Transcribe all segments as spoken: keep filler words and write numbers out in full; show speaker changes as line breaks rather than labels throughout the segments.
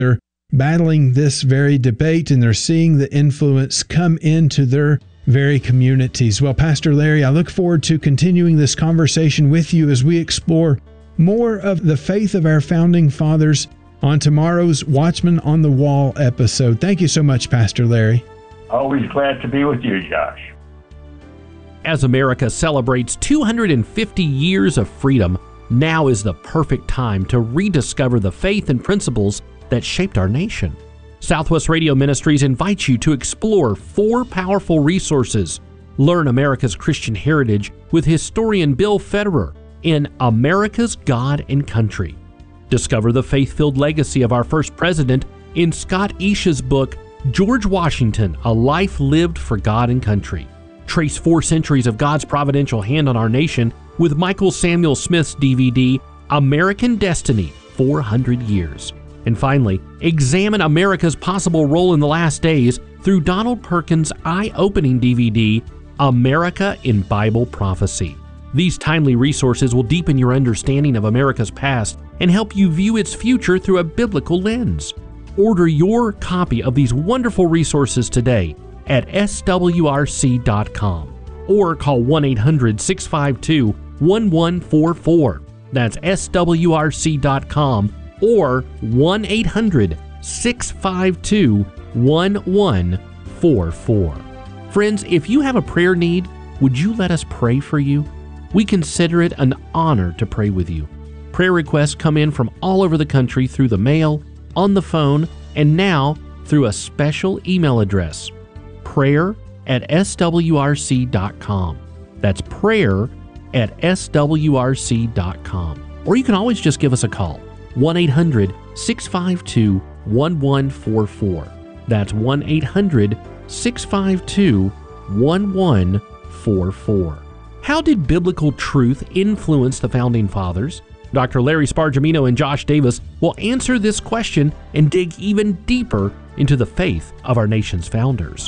They're battling this very debate, and they're seeing the influence come into their very communities. Well, Pastor Larry, I look forward to continuing this conversation with you as we explore more of the faith of our founding fathers on tomorrow's Watchman on the Wall episode. Thank you so much, Pastor Larry.
Always glad to be with you, Josh.
As America celebrates two hundred fifty years of freedom, now is the perfect time to rediscover the faith and principles that shaped our nation. Southwest Radio Ministries invites you to explore four powerful resources. Learn America's Christian heritage with historian Bill Federer in America's God and Country. Discover the faith-filled legacy of our first president in Scott Isha's book, George Washington, A Life Lived for God and Country. Trace four centuries of God's providential hand on our nation with Michael Samuel Smith's D V D, American Destiny, four hundred years. And finally, examine America's possible role in the last days through Donald Perkins' eye-opening D V D, America in Bible Prophecy. These timely resources will deepen your understanding of America's past and help you view its future through a biblical lens. Order your copy of these wonderful resources today at S W R C dot com or call one eight hundred, six five two, one one four four. That's S W R C dot com or one eight hundred, six five two, one one four four. Friends, if you have a prayer need, would you let us pray for you? We consider it an honor to pray with you. Prayer requests come in from all over the country through the mail, on the phone, and now through a special email address, prayer at S W R C dot com. That's prayer at S W R C dot com. Or you can always just give us a call, one eight hundred, six five two, one one four four. That's one eight hundred, six five two, one one four four. How did biblical truth influence the Founding Fathers? Doctor Larry Spargimino and Josh Davis will answer this question and dig even deeper into the faith of our nation's founders.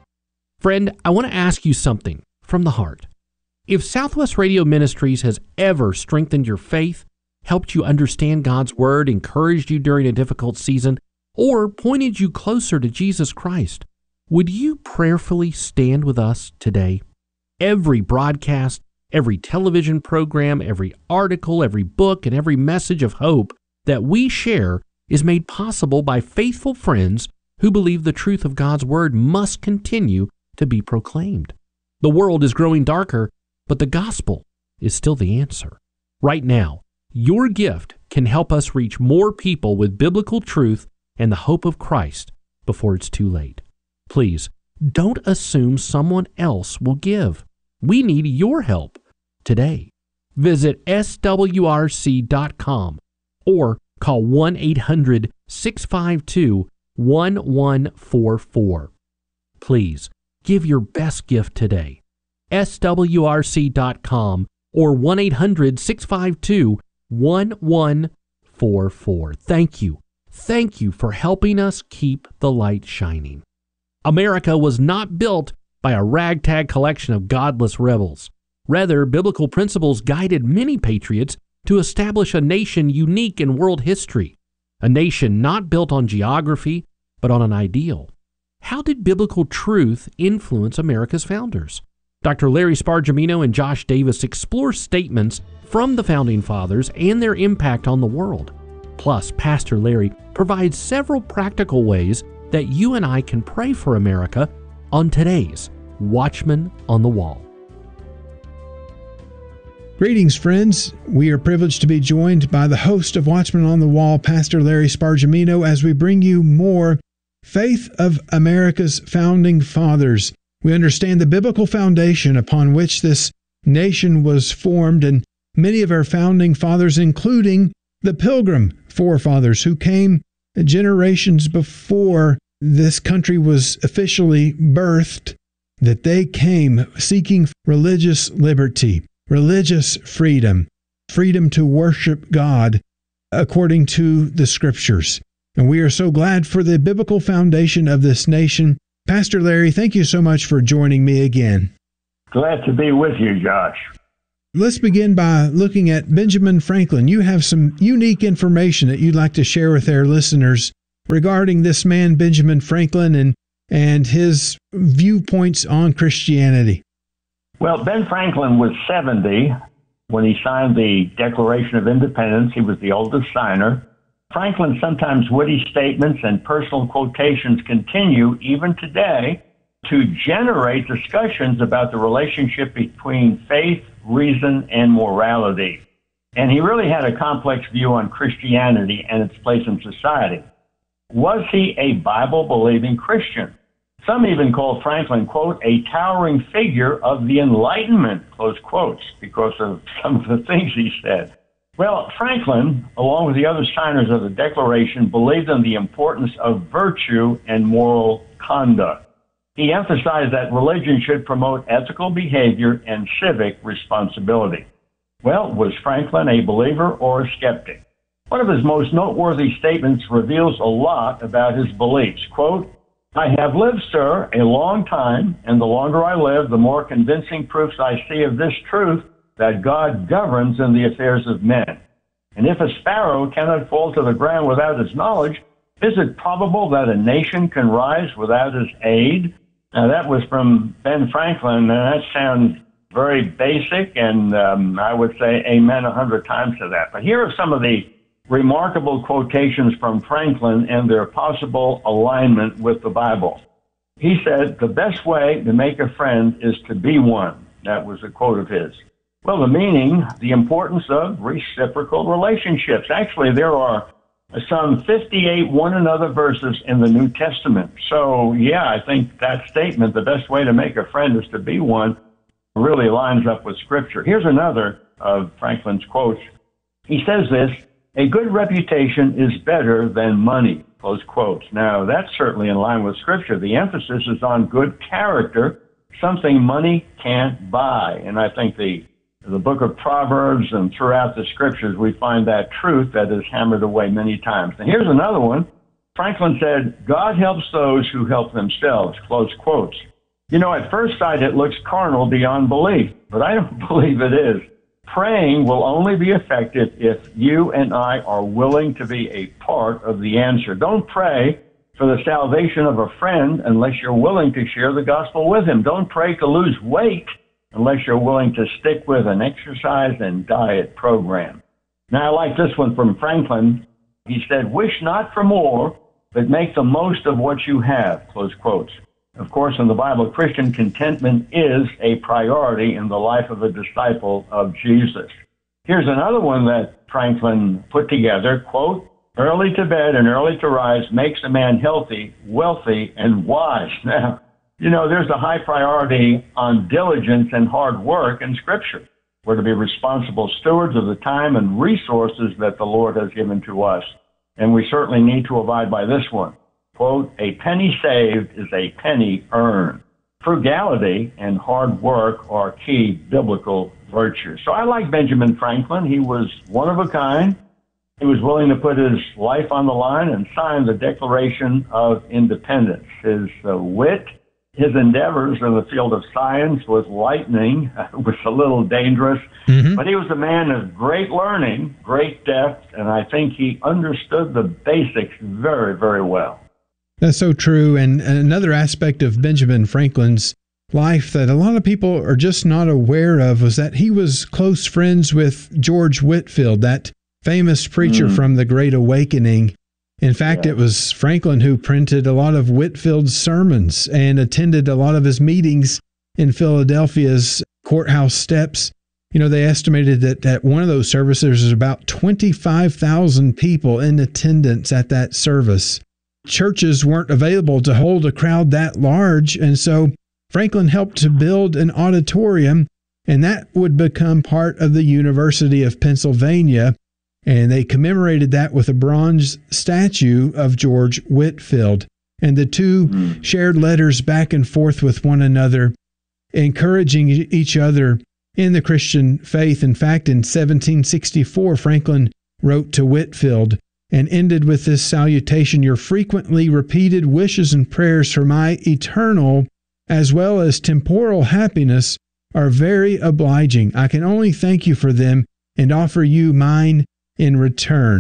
Friend, I want to ask you something from the heart. If Southwest Radio Ministries has ever strengthened your faith, helped you understand God's Word, encouraged you during a difficult season, or pointed you closer to Jesus Christ, would you prayerfully stand with us today? Every broadcast, every television program, every article, every book, and every message of hope that we share is made possible by faithful friends who believe the truth of God's Word must continue to be proclaimed. The world is growing darker, but the gospel is still the answer. Right now, your gift can help us reach more people with biblical truth and the hope of Christ before it's too late. Please, don't assume someone else will give. We need your help today. Visit S W R C dot com or call one eight hundred, six five two, one one four four. Please give your best gift today. S W R C dot com or one eight hundred, six five two, one one four four. Thank you. Thank you for helping us keep the light shining. America was not built by a ragtag collection of godless rebels. Rather, biblical principles guided many patriots to establish a nation unique in world history, a nation not built on geography, but on an ideal. How did biblical truth influence America's founders? Doctor Larry Spargimino and Josh Davis explore statements from the Founding Fathers and their impact on the world. Plus, Pastor Larry provides several practical ways that you and I can pray for America on today's Watchman on the Wall.
Greetings, friends. We are privileged to be joined by the host of Watchman on the Wall, Pastor Larry Spargimino, as we bring you more Faith of America's Founding Fathers. We understand the biblical foundation upon which this nation was formed, and many of our founding fathers, including the Pilgrim forefathers who came generations before this country was officially birthed, that they came seeking religious liberty, religious freedom, freedom to worship God according to the Scriptures. And we are so glad for the biblical foundation of this nation. Pastor Larry, thank you so much for joining me again.
Glad to be with you, Josh.
Let's begin by looking at Benjamin Franklin. You have some unique information that you'd like to share with our listeners regarding this man, Benjamin Franklin, and, and his viewpoints on Christianity?
Well, Ben Franklin was seventy when he signed the Declaration of Independence. He was the oldest signer. Franklin's sometimes witty statements and personal quotations continue, even today, to generate discussions about the relationship between faith, reason, and morality. And he really had a complex view on Christianity and its place in society. Was he a Bible-believing Christian? Some even called Franklin, quote, a towering figure of the Enlightenment, close quotes, because of some of the things he said. Well, Franklin, along with the other signers of the Declaration, believed in the importance of virtue and moral conduct. He emphasized that religion should promote ethical behavior and civic responsibility. Well, was Franklin a believer or a skeptic? One of his most noteworthy statements reveals a lot about his beliefs. Quote, I have lived, sir, a long time, and the longer I live, the more convincing proofs I see of this truth, that God governs in the affairs of men. And if a sparrow cannot fall to the ground without his knowledge, is it probable that a nation can rise without his aid? Now, that was from Ben Franklin, and that sounds very basic, and um, I would say amen a hundred times to that. But here are some of the remarkable quotations from Franklin and their possible alignment with the Bible. He said, the best way to make a friend is to be one. That was a quote of his. Well, the meaning, the importance of reciprocal relationships. Actually, there are some fifty-eight one another verses in the New Testament. So, yeah, I think that statement, the best way to make a friend is to be one, really lines up with Scripture. Here's another of Franklin's quotes. He says this, a good reputation is better than money, close quotes. Now, that's certainly in line with Scripture. The emphasis is on good character, something money can't buy. And I think the the book of Proverbs and throughout the Scriptures, we find that truth that is hammered away many times. And here's another one. Franklin said, God helps those who help themselves, close quotes. You know, at first sight, it looks carnal beyond belief, but I don't believe it is. Praying will only be effective if you and I are willing to be a part of the answer. Don't pray for the salvation of a friend unless you're willing to share the gospel with him. Don't pray to lose weight unless you're willing to stick with an exercise and diet program. Now, I like this one from Franklin. He said, wish not for more, but make the most of what you have, close quotes. Of course, in the Bible, Christian contentment is a priority in the life of a disciple of Jesus. Here's another one that Franklin put together, quote, early to bed and early to rise makes a man healthy, wealthy, and wise. Now, you know, there's a high priority on diligence and hard work in Scripture. We're to be responsible stewards of the time and resources that the Lord has given to us. And we certainly need to abide by this one. Quote, a penny saved is a penny earned. Frugality and hard work are key biblical virtues. So I like Benjamin Franklin. He was one of a kind. He was willing to put his life on the line and sign the Declaration of Independence. His uh, wit, his endeavors in the field of science was lightning, was a little dangerous, mm-hmm. but he was a man of great learning, great depth, and I think he understood the basics very, very well.
That's so true. And another aspect of Benjamin Franklin's life that a lot of people are just not aware of was that he was close friends with George Whitefield, that famous preacher mm. from the Great Awakening. In fact, yeah. it was Franklin who printed a lot of Whitefield's sermons and attended a lot of his meetings in Philadelphia's courthouse steps. You know, they estimated that at one of those services was about twenty-five thousand people in attendance at that service. Churches weren't available to hold a crowd that large, and so Franklin helped to build an auditorium, and that would become part of the University of Pennsylvania. And they commemorated that with a bronze statue of George Whitefield. And the two mm. shared letters back and forth with one another, encouraging each other in the Christian faith. In fact, in seventeen sixty-four, Franklin wrote to Whitefield and ended with this salutation, your frequently repeated wishes and prayers for my eternal as well as temporal happiness are very obliging. I can only thank you for them and offer you mine in return.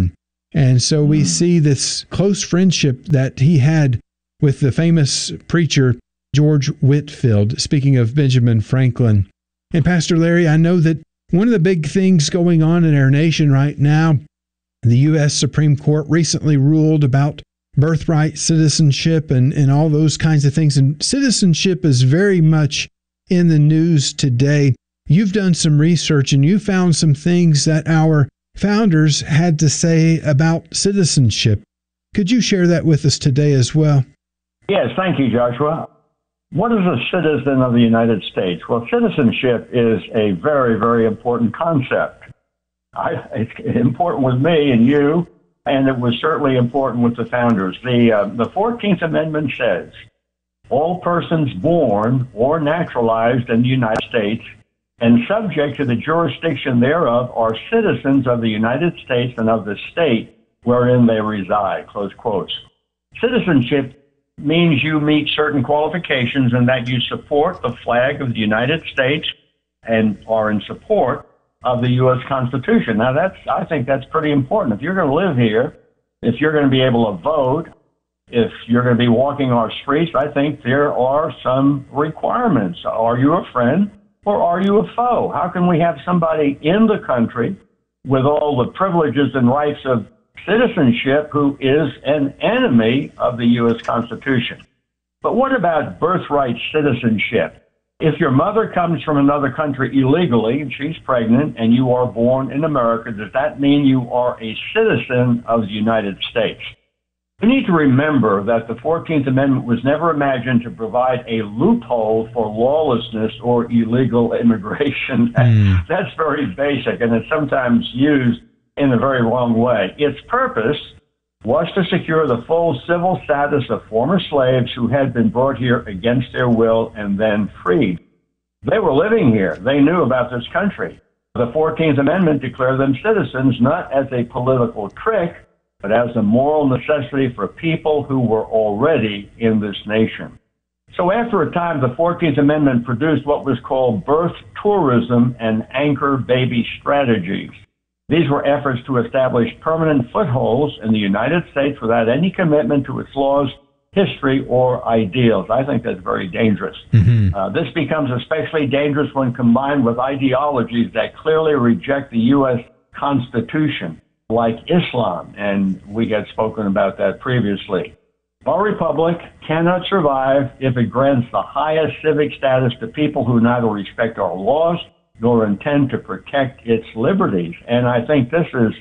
And so we see this close friendship that he had with the famous preacher George Whitefield, speaking of Benjamin Franklin. And Pastor Larry, I know that one of the big things going on in our nation right now, the U S Supreme Court recently ruled about birthright citizenship and, and all those kinds of things. And citizenship is very much in the news today. You've done some research and you found some things that our founders had to say about citizenship. Could you share that with us today as well?
Yes, thank you, Joshua. What is a citizen of the United States? Well, citizenship is a very, very important concept. I, it's important with me and you, and it was certainly important with the founders. The, uh, the fourteenth Amendment says, all persons born or naturalized in the United States and subject to the jurisdiction thereof are citizens of the United States and of the state wherein they reside, close quotes. Citizenship means you meet certain qualifications and that you support the flag of the United States and are in support of the U S Constitution. Now, that's I think that's pretty important. If you're going to live here, if you're going to be able to vote, if you're going to be walking our streets, I think there are some requirements. Are you a friend or are you a foe? How can we have somebody in the country with all the privileges and rights of citizenship who is an enemy of the U S Constitution? But what about birthright citizenship? If your mother comes from another country illegally and she's pregnant and you are born in America, does that mean you are a citizen of the United States? We need to remember that the fourteenth Amendment was never imagined to provide a loophole for lawlessness or illegal immigration. Mm. That's very basic, and it's sometimes used in a very wrong way. Its purpose was to secure the full civil status of former slaves who had been brought here against their will and then freed. They were living here. They knew about this country. The fourteenth Amendment declared them citizens not as a political trick, but as a moral necessity for people who were already in this nation. So after a time, the fourteenth Amendment produced what was called birth tourism and anchor baby strategies. These were efforts to establish permanent footholds in the United States without any commitment to its laws, history, or ideals. I think that's very dangerous. Mm-hmm. Uh, this becomes especially dangerous when combined with ideologies that clearly reject the U S Constitution, like Islam, and we had spoken about that previously. Our republic cannot survive if it grants the highest civic status to people who neither respect our laws nor intend to protect its liberties. And I think this is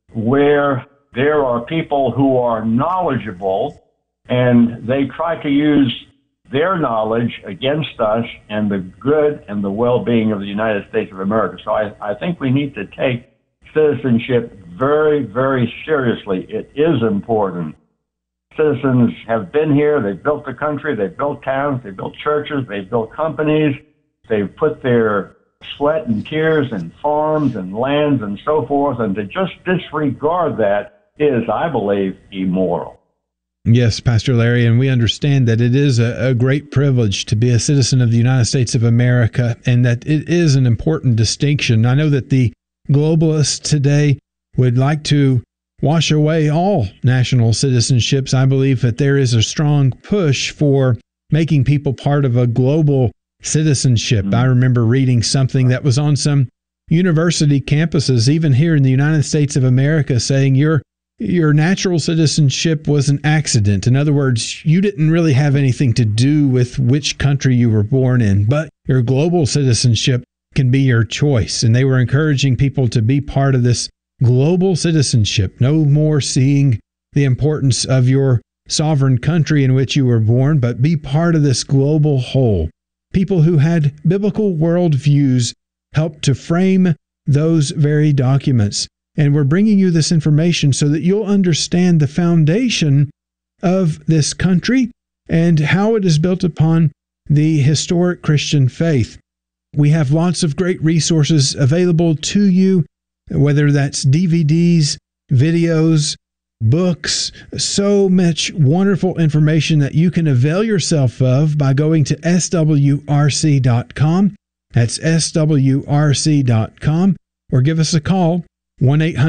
where there are people who are knowledgeable and they try to use their knowledge against us and the good and the well-being of the United States of America. So I, I think we need to take citizenship very, very seriously. It is important. Citizens have been here. They've built the country. They've built towns. They've built churches. They've built companies. They've put their sweat and tears and farms and lands and so forth, and to just disregard that is, I believe, immoral.
Yes, Pastor Larry, and we understand that it is a, a great privilege to be a citizen of the United States of America, and that it is an important distinction. I know that the globalists today would like to wash away all national citizenships. I believe that there is a strong push for making people part of a global citizenship. Mm-hmm. I remember reading something that was on some university campuses, even here in the United States of America, saying your your natural citizenship was an accident. In other words, you didn't really have anything to do with which country you were born in, but your global citizenship can be your choice. And they were encouraging people to be part of this global citizenship, no more seeing the importance of your sovereign country in which you were born, but be part of this global whole. People who had biblical worldviews helped to frame those very documents. And we're bringing you this information so that you'll understand the foundation of this country and how it is built upon the historic Christian faith. We have lots of great resources available to you, whether that's D V Ds, videos, books, so much wonderful information that you can avail yourself of by going to S W R C dot com. That's S W R C dot com, or give us a call, one eight hundred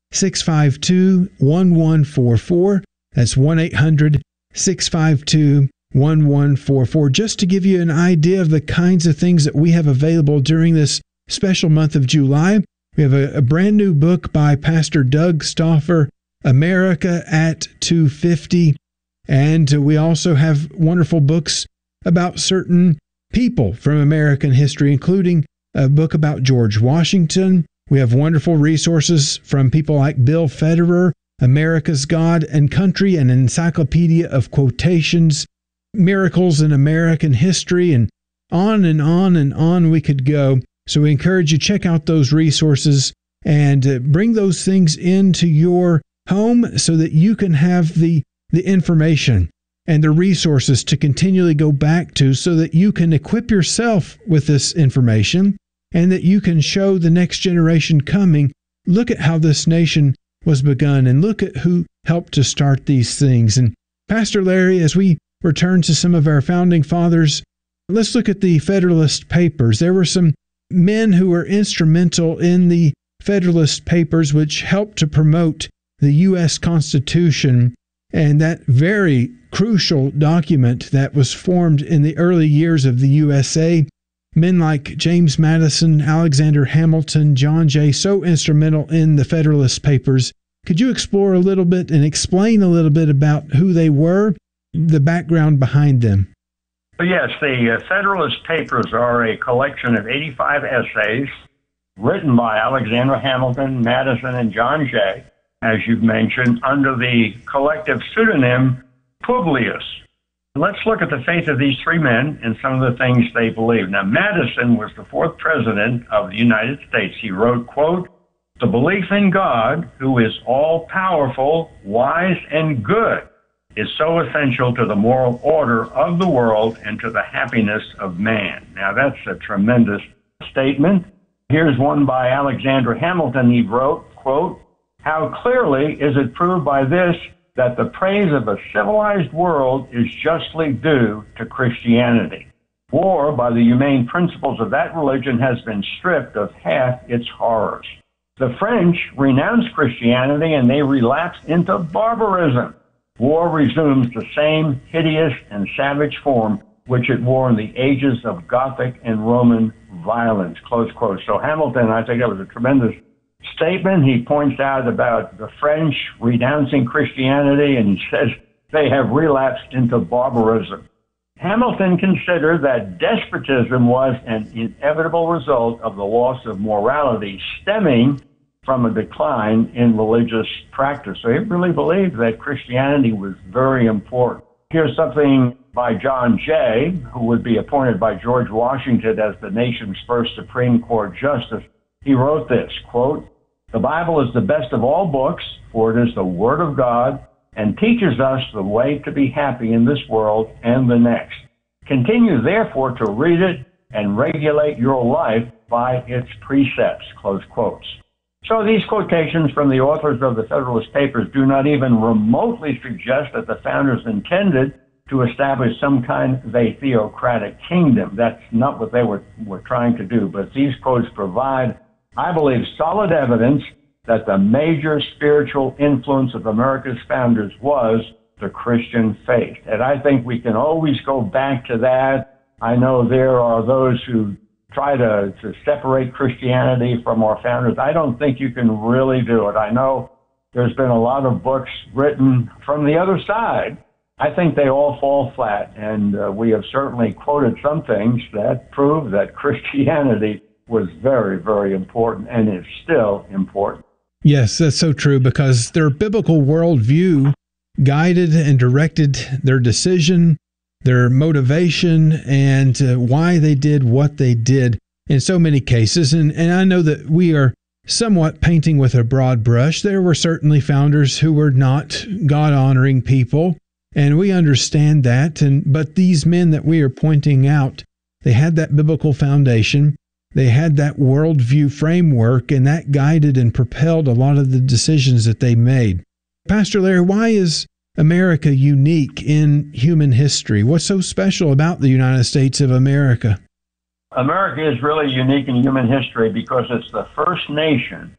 six five two, one one four four. That's one eight hundred, six five two, one one four four. Just to give you an idea of the kinds of things that we have available during this special month of July, we have a, a brand new book by Pastor Doug Stauffer, America at two fifty. And we also have wonderful books about certain people from American history, including a book about George Washington. We have wonderful resources from people like Bill Federer, America's God and Country, an encyclopedia of quotations, miracles in American history, and on and on and on we could go. So we encourage you to check out those resources and uh, bring those things into your home so that you can have the, the information and the resources to continually go back to, so that you can equip yourself with this information and that you can show the next generation coming, look at how this nation was begun and look at who helped to start these things. And Pastor Larry, as we return to some of our founding fathers, let's look at the Federalist Papers. There were some men who were instrumental in the Federalist Papers, which helped to promote the U S Constitution, and that very crucial document that was formed in the early years of the U S A. Men like James Madison, Alexander Hamilton, John Jay, so instrumental in the Federalist Papers. Could you explore a little bit and explain a little bit about who they were, the background behind them?
Yes, the uh, Federalist Papers are a collection of eighty-five essays written by Alexander Hamilton, Madison, and John Jay, as you've mentioned, under the collective pseudonym Publius. Let's look at the faith of these three men and some of the things they believed. Now, Madison was the fourth president of the United States. He wrote, quote, "The belief in God, who is all-powerful, wise, and good, is so essential to the moral order of the world and to the happiness of man." Now, that's a tremendous statement. Here's one by Alexander Hamilton. He wrote, quote, "How clearly is it proved by this that the praise of a civilized world is justly due to Christianity. War, by the humane principles of that religion, has been stripped of half its horrors. The French renounced Christianity and they relapsed into barbarism. War resumes the same hideous and savage form which it wore in the ages of Gothic and Roman violence," close quote. So Hamilton, I think that was a tremendous statement. He points out about the French renouncing Christianity, and he says they have relapsed into barbarism. Hamilton considered that despotism was an inevitable result of the loss of morality stemming from a decline in religious practice. So he really believed that Christianity was very important. Here's something by John Jay, who would be appointed by George Washington as the nation's first Supreme Court justice. He wrote this, quote, "The Bible is the best of all books, for it is the Word of God and teaches us the way to be happy in this world and the next. Continue, therefore, to read it and regulate your life by its precepts," close quotes. So these quotations from the authors of the Federalist Papers do not even remotely suggest that the founders intended to establish some kind of a theocratic kingdom. That's not what they were, were trying to do. But these quotes provide, I believe, solid evidence that the major spiritual influence of America's founders was the Christian faith. And I think we can always go back to that. I know there are those who try to, to separate Christianity from our founders. I don't think you can really do it. I know there's been a lot of books written from the other side. I think they all fall flat, and uh, we have certainly quoted some things that prove that Christianity was very, very important and is still important.
Yes, that's so true, because their biblical worldview guided and directed their decision, their motivation, and uh, why they did what they did in so many cases. And, and I know that we are somewhat painting with a broad brush. There were certainly founders who were not God-honoring people, and we understand that. And but these men that we are pointing out, they had that biblical foundation. They had that worldview framework, and that guided and propelled a lot of the decisions that they made. Pastor Larry, why is America unique in human history? What's so special about the United States of America?
America is really unique in human history because it's the first nation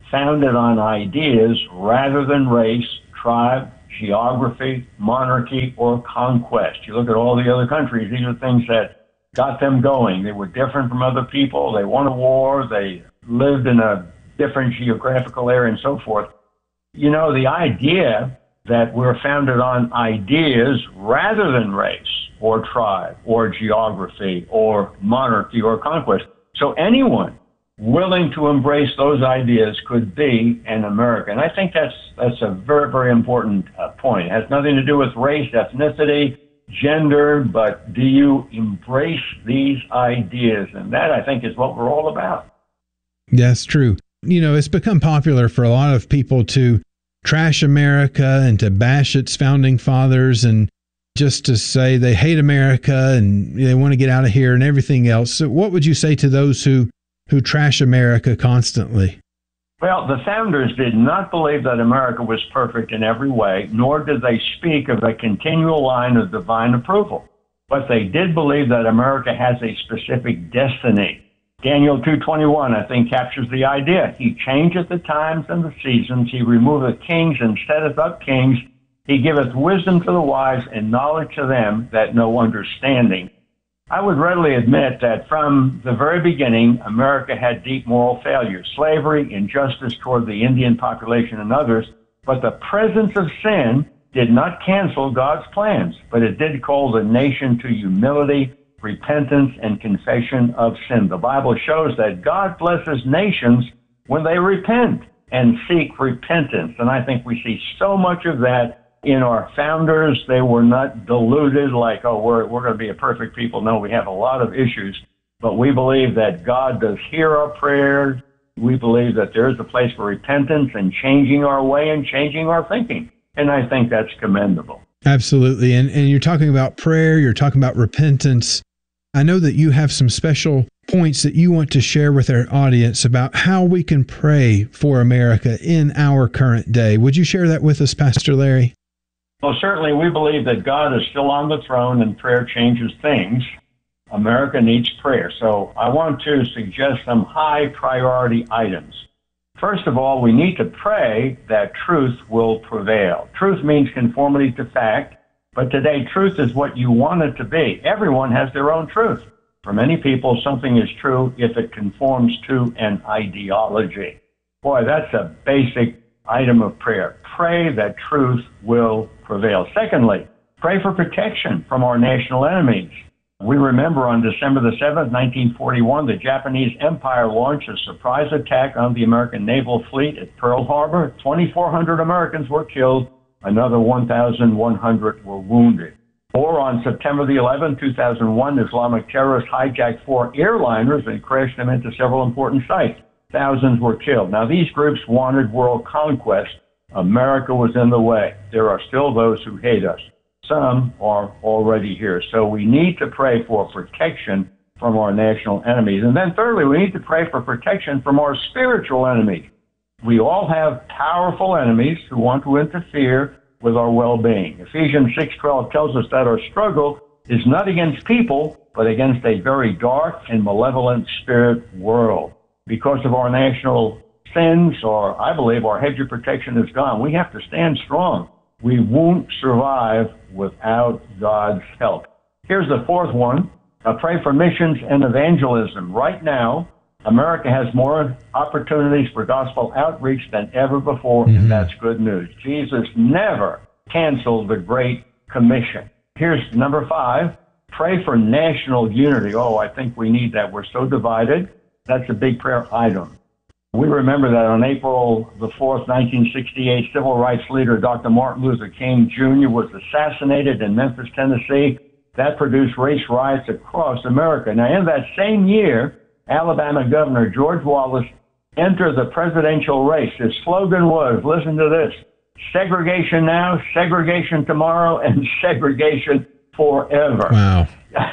founded on ideas rather than race, tribe, geography, monarchy, or conquest. You look at all the other countries, these are things that got them going. They were different from other people. They won a war. They lived in a different geographical area and so forth. You know, the idea that we're founded on ideas rather than race or tribe or geography or monarchy or conquest. So anyone willing to embrace those ideas could be an American. I think that's that's a very, very important uh, point. It has nothing to do with race, ethnicity, gender, but do you embrace these ideas? And that, I think, is what we're all about.
That's true. You know, it's become popular for a lot of people to trash America and to bash its founding fathers and just to say they hate America and they want to get out of here and everything else. So what would you say to those who, who trash America constantly?
Well, the founders did not believe that America was perfect in every way, nor did they speak of a continual line of divine approval. But they did believe that America has a specific destiny. Daniel two twenty-one, I think, captures the idea. He changeth the times and the seasons. He removeth kings and setteth up kings. He giveth wisdom to the wise and knowledge to them that know understanding. I would readily admit that from the very beginning, America had deep moral failures, slavery, injustice toward the Indian population and others, but the presence of sin did not cancel God's plans, but it did call the nation to humility, repentance, and confession of sin. The Bible shows that God blesses nations when they repent and seek repentance, and I think we see so much of that in our founders. They were not deluded like, oh, we're we're going to be a perfect people. No, we have a lot of issues, but we believe that God does hear our prayers. We believe that there is a place for repentance and changing our way and changing our thinking, and I think that's commendable.
Absolutely, and and you're talking about prayer, you're talking about repentance. I know that you have some special points that you want to share with our audience about how we can pray for America in our current day. Would you share that with us, Pastor Larry?
Well, certainly we believe that God is still on the throne and prayer changes things. America needs prayer. So I want to suggest some high priority items. First of all, we need to pray that truth will prevail. Truth means conformity to fact, but today truth is what you want it to be. Everyone has their own truth. For many people, something is true if it conforms to an ideology. Boy, that's a basic item of prayer. Pray that truth will prevail. Secondly, pray for protection from our national enemies. We remember on December the seventh, nineteen forty-one, the Japanese Empire launched a surprise attack on the American naval fleet at Pearl Harbor. twenty-four hundred Americans were killed. Another one thousand one hundred were wounded. Or on September the eleventh, two thousand one, Islamic terrorists hijacked four airliners and crashed them into several important sites. Thousands were killed. Now, these groups wanted world conquest. America was in the way. There are still those who hate us. Some are already here. So we need to pray for protection from our national enemies. And then thirdly, we need to pray for protection from our spiritual enemies. We all have powerful enemies who want to interfere with our well-being. Ephesians six twelve tells us that our struggle is not against people, but against a very dark and malevolent spirit world. Because of our national sins, or I believe our hedge of protection is gone, we have to stand strong. We won't survive without God's help. Here's the fourth one. Uh, pray for missions and evangelism. Right now, America has more opportunities for gospel outreach than ever before, mm-hmm. and that's good news. Jesus never canceled the Great Commission. Here's number five. Pray for national unity. Oh, I think we need that. We're so divided. That's a big prayer item. We remember that on April the fourth, nineteen sixty-eight, civil rights leader Doctor Martin Luther King Junior was assassinated in Memphis, Tennessee. That produced race riots across America. Now, in that same year, Alabama Governor George Wallace entered the presidential race. His slogan was, listen to this, segregation now, segregation tomorrow, and segregation forever.
Wow.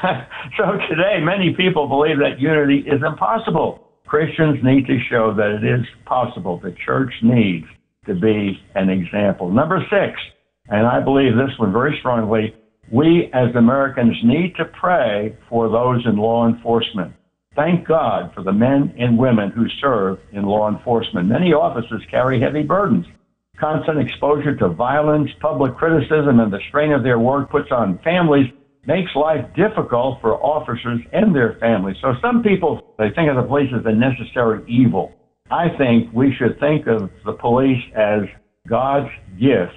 So today, many people believe that unity is impossible. Christians need to show that it is possible. The church needs to be an example. Number six, and I believe this one very strongly, we as Americans need to pray for those in law enforcement. Thank God for the men and women who serve in law enforcement. Many officers carry heavy burdens. Constant exposure to violence, public criticism, and the strain of their work puts on families makes life difficult for officers and their families. So some people, they think of the police as a necessary evil. I think we should think of the police as God's gift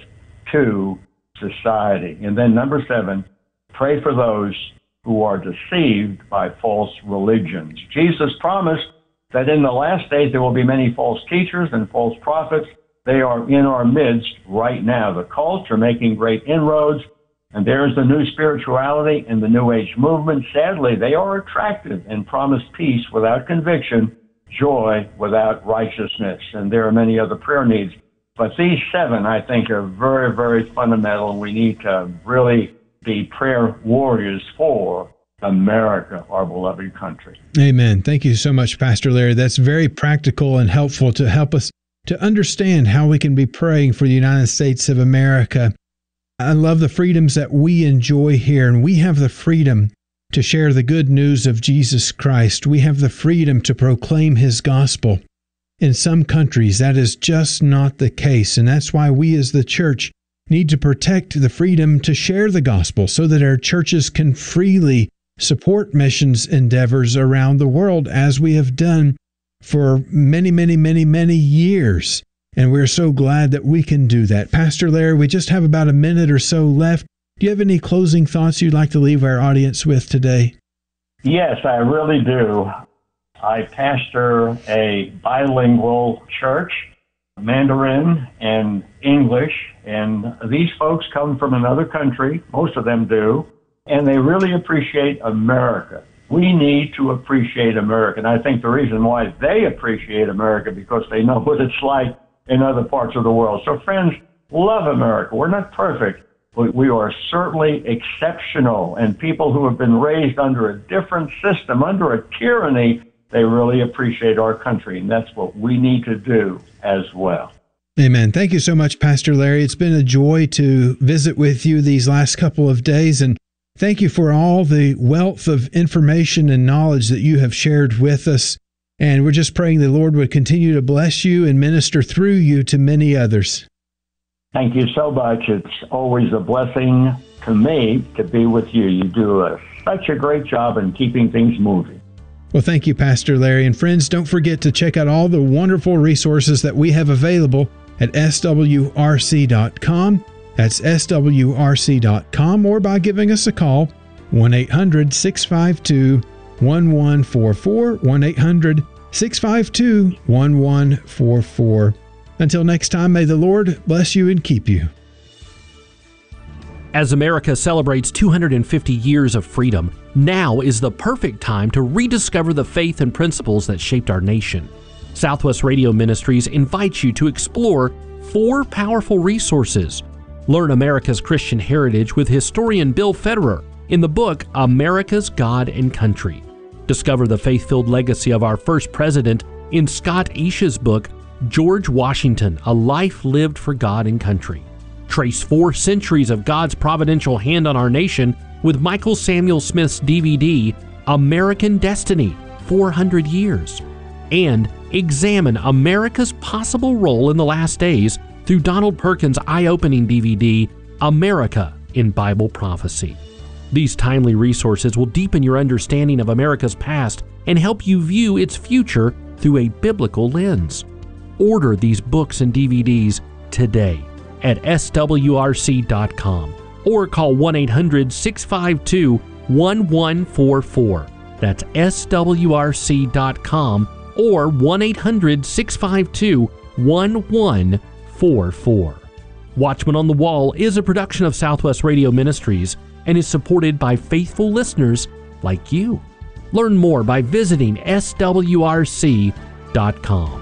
to society. And then number seven, pray for those who are deceived by false religions. Jesus promised that in the last days there will be many false teachers and false prophets. They are in our midst right now. The cults are making great inroads, and there's the new spirituality and the New Age movement. Sadly, they are attractive and promise peace without conviction, joy without righteousness. And there are many other prayer needs. But these seven, I think, are very, very fundamental. We need to really be prayer warriors for America, our beloved country.
Amen. Thank you so much, Pastor Larry. That's very practical and helpful to help us to understand how we can be praying for the United States of America. I love the freedoms that we enjoy here, and we have the freedom to share the good news of Jesus Christ. We have the freedom to proclaim His gospel. In some countries, that is just not the case, and that's why we as the church need to protect the freedom to share the gospel so that our churches can freely support missions endeavors around the world, as we have done for many, many, many, many years. And we're so glad that we can do that. Pastor Larry, we just have about a minute or so left. Do you have any closing thoughts you'd like to leave our audience with today?
Yes, I really do. I pastor a bilingual church, Mandarin and English, and these folks come from another country, most of them do, and they really appreciate America. We need to appreciate America, and I think the reason why they appreciate America because they know what it's like in other parts of the world. So friends, love America. We're not perfect, but we are certainly exceptional, and people who have been raised under a different system, under a tyranny, they really appreciate our country, and that's what we need to do as well.
Amen. Thank you so much, Pastor Larry. It's been a joy to visit with you these last couple of days, and thank you for all the wealth of information and knowledge that you have shared with us. And we're just praying the Lord would continue to bless you and minister through you to many others.
Thank you so much. It's always a blessing to me to be with you. You do a, such a great job in keeping things moving.
Well, thank you, Pastor Larry. And friends, don't forget to check out all the wonderful resources that we have available at S W R C dot com. That's S W R C dot com, or by giving us a call, one eight hundred six five two one one four four, one eight hundred six five two one one four four. Until next time, may the Lord bless you and keep you.
As America celebrates two hundred fifty years of freedom, now is the perfect time to rediscover the faith and principles that shaped our nation. Southwest Radio Ministries invites you to explore four powerful resources. Learn America's Christian heritage with historian Bill Federer in the book America's God and Country. Discover the faith-filled legacy of our first president in Scott Aisha's book George Washington, A Life Lived for God and Country. Trace four centuries of God's providential hand on our nation with Michael Samuel Smith's D V D, American Destiny, four hundred years. And examine America's possible role in the last days through Donald Perkins' eye-opening D V D, America in Bible Prophecy. These timely resources will deepen your understanding of America's past and help you view its future through a biblical lens. Order these books and D V Ds today at S W R C dot com or call one eight hundred six five two one one four four. That's S W R C dot com or one eight hundred six five two one one four four. Watchman on the Wall is a production of Southwest Radio Ministries and is supported by faithful listeners like you. Learn more by visiting S W R C dot com.